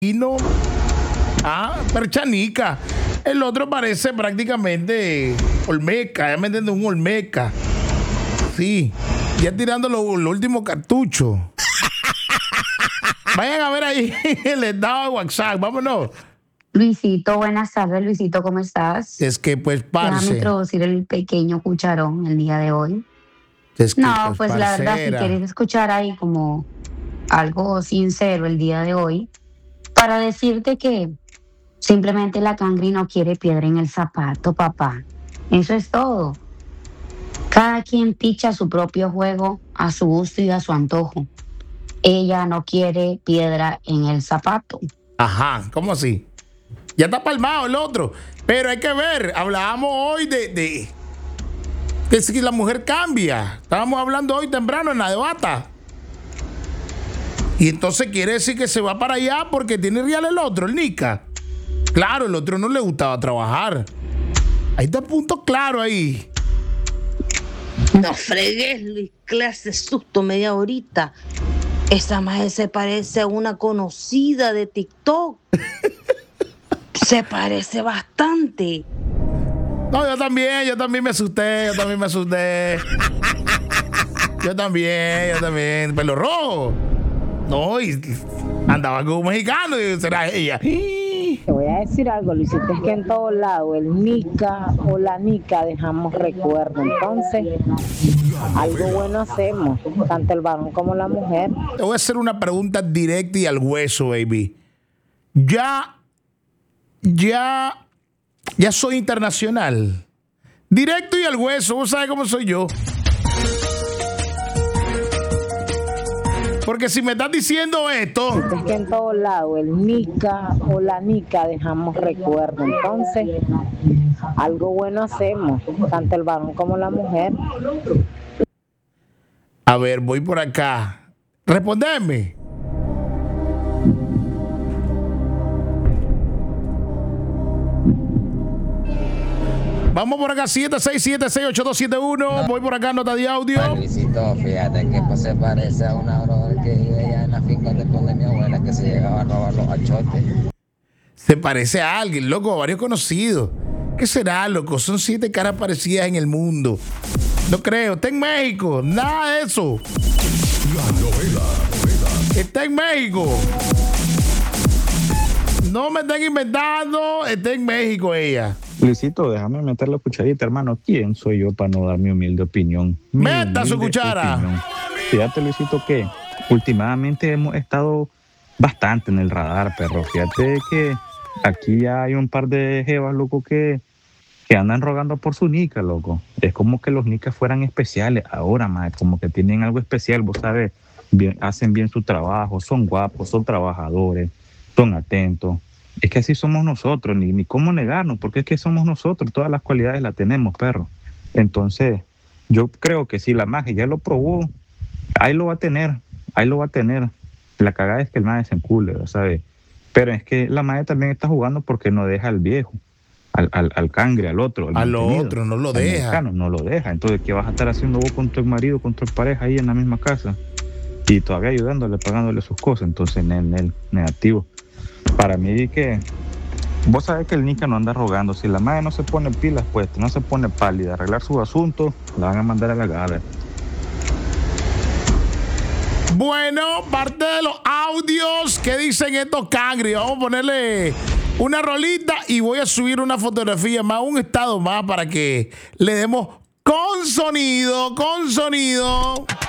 no. Perchanica. El otro parece prácticamente Olmeca, ya me entiendes, un Olmeca. Sí, ya tirando los últimos cartuchos. Vayan a ver ahí el estado de WhatsApp, vámonos. Luisito, buenas tardes, Luisito, ¿cómo estás? Es que pues, parce. Déjame introducir el pequeño cucharón el día de hoy. Es que, No, pues la verdad, si parcera. quieres escuchar ahí como algo sincero el día de hoy, para decirte que simplemente la cangri no quiere piedra en el zapato, papá. Eso es todo. Cada quien picha su propio juego a su gusto y a su antojo. Ella no quiere piedra en el zapato. Ajá, ¿cómo así? Ya está palmado el otro. Pero hay que ver, hablábamos hoy de si la mujer cambia. Estábamos hablando hoy temprano en la debata. Y entonces quiere decir que se va para allá porque tiene real el otro, el Nica. Claro, el otro no le gustaba trabajar. Ahí está el punto claro ahí. No fregues, Luis, clase susto media horita. Esa maje se parece a una conocida de TikTok. Se parece bastante. No, yo también me asusté, Yo también. Pelo rojo. No, y andaba con un mexicano y será ella. Te voy a decir algo, Luisito, es que en todos lados el Nica o la Nica dejamos recuerdo. Entonces, algo bueno hacemos, tanto el varón como la mujer. Te voy a hacer una pregunta directa y al hueso, baby. Ya soy internacional. Directo y al hueso, vos sabés cómo soy yo. Porque si me estás diciendo esto... Es que en todos lados el Nica o la Nica dejamos recuerdo. Entonces, algo bueno hacemos, tanto el varón como la mujer. A ver, voy por acá. Respondeme. Vamos por acá, 767-68271. Voy por acá, nota de audio. Luisito, fíjate que pues se parece a una brother que vive allá en la finca después de mi abuela que se llegaba a robar los achotes. Se parece a alguien, loco, a varios conocidos. ¿Qué será, loco? Son 7 caras parecidas en el mundo. No creo. Está en México. Nada de eso. La novela. Está en México. No me estén inventando. Está en México ella. Luisito, déjame meter la cucharita, hermano. ¿Quién soy yo para no dar mi humilde opinión? Meta su cuchara. Opinión. Fíjate, Luisito, que últimamente hemos estado bastante en el radar, perro. Fíjate que aquí ya hay un par de jevas, loco, que andan rogando por su nica, loco. Es como que los nicas fueran especiales ahora, más como que tienen algo especial, vos sabes, bien, hacen bien su trabajo, son guapos, son trabajadores, son atentos. Es que así somos nosotros, ni cómo negarnos, porque es que somos nosotros, todas las cualidades las tenemos, perro. Entonces, yo creo que si la magia ya lo probó, ahí lo va a tener. La cagada es que el maje se encule, ¿sabes? Pero es que la magia también está jugando porque no deja al viejo, al cangre, al otro. Al otro, no lo deja. Mexicano, no lo deja. Entonces, ¿qué vas a estar haciendo vos con tu marido, con tu pareja ahí en la misma casa? Y todavía ayudándole, pagándole sus cosas. Entonces, en el negativo. Para mí que vos sabés que el Nica no anda rogando. Si la madre no se pone pilas, pues no se pone pálida, arreglar su asunto, la van a mandar a la gala. Bueno, parte de los audios que dicen estos cangri. Vamos a ponerle una rolita y voy a subir una fotografía más, un estado más para que le demos con sonido.